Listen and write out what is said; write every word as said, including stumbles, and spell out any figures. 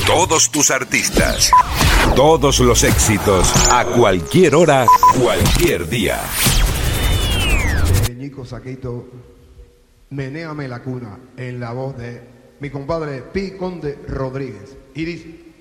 Todos tus artistas, todos los éxitos, a cualquier hora, cualquier día. Ñico Saquito, Menéame la cuna, en la voz de mi compadre Pi Conde Rodríguez. Y dice...